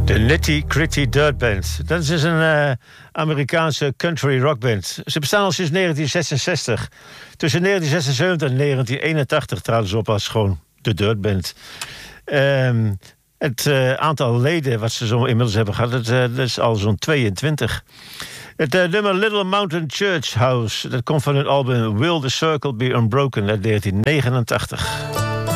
De Nitty Gritty Dirt Band. Dat is een Amerikaanse country rockband. Ze bestaan al sinds 1966. Tussen 1976 en 1981 traden ze op als gewoon de Dirt Band. Het aantal leden wat ze zo inmiddels hebben gehad, dat is al zo'n 22. Het nummer Little Mountain Church House, dat komt van het album Will the Circle Be Unbroken uit 1989.